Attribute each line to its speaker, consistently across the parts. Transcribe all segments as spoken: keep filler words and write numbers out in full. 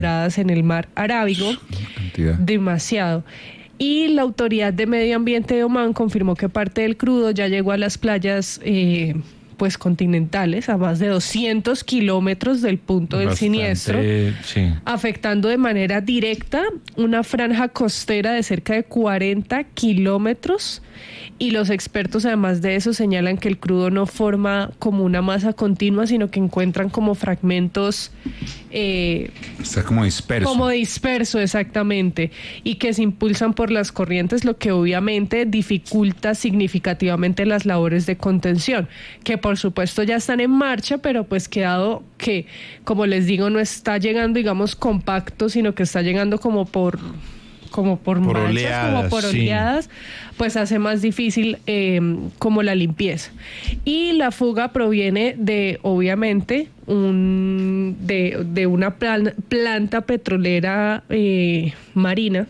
Speaker 1: en el mar Arábigo, demasiado. Y la Autoridad de Medio Ambiente de Omán confirmó que parte del crudo ya llegó a las playas eh, pues continentales, a más de doscientos kilómetros del punto del Bastante, siniestro, sí. afectando de manera directa una franja costera de cerca de cuarenta kilómetros. Y los expertos, además de eso, señalan que el crudo no forma como una masa continua, sino que encuentran como fragmentos... Eh,
Speaker 2: Está como disperso.
Speaker 1: Como disperso, exactamente. Y que se impulsan por las corrientes, lo que obviamente dificulta significativamente las labores de contención, que por supuesto ya están en marcha, pero pues quedado que, como les digo, no está llegando, digamos, compacto, sino que está llegando como por... como por, por manchas, oleadas, como por oleadas, sí. pues hace más difícil eh, como la limpieza. Y la fuga proviene de, obviamente, un de, de una plan, planta petrolera eh, marina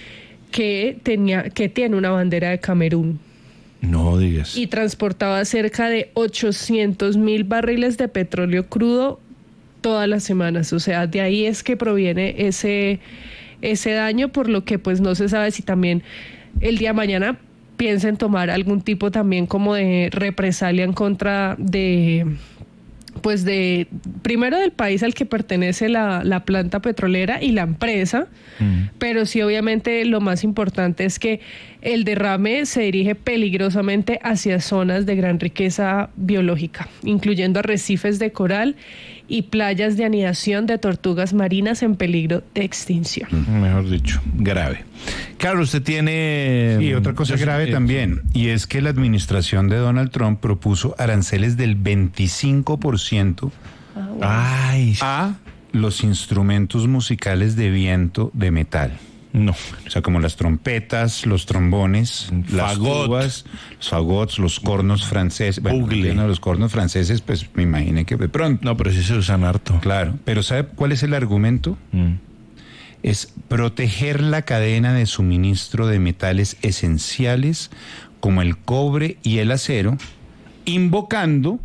Speaker 1: que tenía que tiene una bandera de Camerún.
Speaker 3: No digas.
Speaker 1: Y transportaba cerca de ochocientos mil barriles de petróleo crudo todas las semanas. O sea, de ahí es que proviene ese... ese daño, por lo que pues no se sabe si también el día de mañana piensen tomar algún tipo también como de represalia en contra de pues de primero del país al que pertenece la, la planta petrolera y la empresa, mm. pero sí obviamente lo más importante es que el derrame se dirige peligrosamente hacia zonas de gran riqueza biológica, incluyendo arrecifes de coral y playas de anidación de tortugas marinas en peligro de extinción.
Speaker 3: Mejor dicho, grave. Claro, usted tiene...
Speaker 2: Y otra cosa grave también, y es que la administración de Donald Trump propuso aranceles del veinticinco por ciento ah, bueno. Ay. a los instrumentos musicales de viento de metal.
Speaker 3: No.
Speaker 2: O sea, como las trompetas, los trombones, las tubas, los fagots, los cornos franceses. Bueno, los cornos franceses, pues me imaginé que de pronto.
Speaker 3: No, pero sí se usan harto.
Speaker 2: Claro, pero ¿sabe cuál es el argumento? Mm. Es proteger la cadena de suministro de metales esenciales como el cobre y el acero, invocando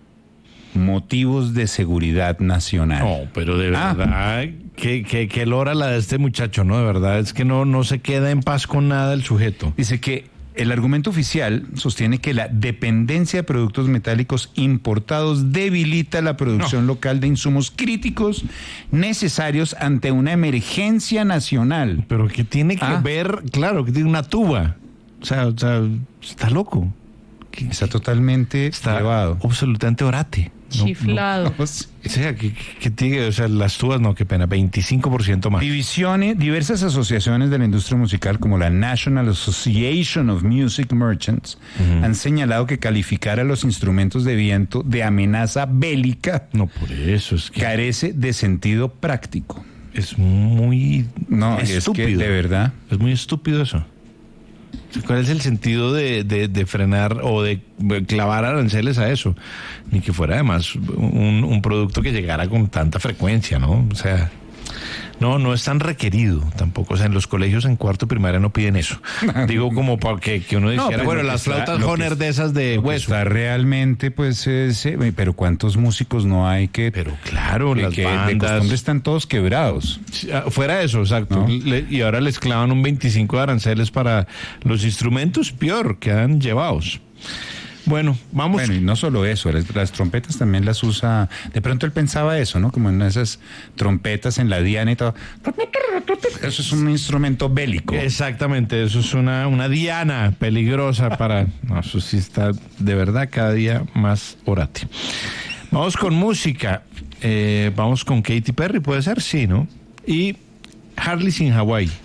Speaker 2: motivos de seguridad nacional.
Speaker 3: No, pero de verdad, ah. que, que, que lora la de este muchacho, ¿no? De verdad, es que no, no se queda en paz con nada el sujeto.
Speaker 2: Dice que el argumento oficial sostiene que la dependencia de productos metálicos importados debilita la producción no. local de insumos críticos necesarios ante una emergencia nacional.
Speaker 3: Pero que tiene que ah. ver, claro, que tiene una tuba. O sea, o sea está loco.
Speaker 2: Está totalmente
Speaker 3: está
Speaker 2: elevado.
Speaker 3: Absolutamente orate.
Speaker 1: Chiflado.
Speaker 2: No, no,
Speaker 3: o sea, que, que tiene, o sea, las tubas no, qué pena, veinticinco por ciento más.
Speaker 2: Divisiones, diversas asociaciones de la industria musical, como la National Association of Music Merchants, uh-huh. han señalado que calificar a los instrumentos de viento de amenaza bélica,
Speaker 3: no, por eso es que
Speaker 2: carece de sentido práctico.
Speaker 3: Es muy
Speaker 2: no,
Speaker 3: estúpido.
Speaker 2: Es que, de verdad.
Speaker 3: Es muy estúpido eso. ¿Cuál es el sentido de, de, de frenar o de clavar aranceles a eso? Ni que fuera además un, un producto que llegara con tanta frecuencia, ¿no? O sea, no, no es tan requerido tampoco. O sea, en los colegios en cuarto primaria no piden eso. Digo, como para que, que uno dijera, no, bueno, las flautas Honer de esas de hueso.
Speaker 2: Está realmente, pues, es, eh, pero ¿cuántos músicos no hay que...
Speaker 3: Pero claro,
Speaker 2: que,
Speaker 3: las
Speaker 2: que
Speaker 3: bandas...
Speaker 2: de costumbre están todos quebrados.
Speaker 3: Fuera de eso, exacto. ¿No? Le, y ahora les clavan un veinticinco de aranceles para los instrumentos, peor, quedan llevados. Bueno, vamos.
Speaker 2: Bueno, y no solo eso, las, las trompetas también las usa. De pronto él pensaba eso, ¿no? Como en esas trompetas en la diana y todo. Eso es un instrumento bélico.
Speaker 3: Exactamente, eso es una, una diana peligrosa para. No, eso sí está de verdad cada día más orate. Vamos con música. Eh, vamos con Katy Perry, puede ser, sí, ¿no? Y Harley sin Hawaii.